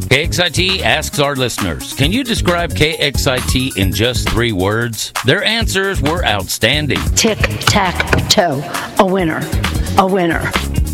KXIT asks our listeners, can you describe KXIT in just 3 words? Their answers were outstanding. Tic-tac-toe. A winner. A winner.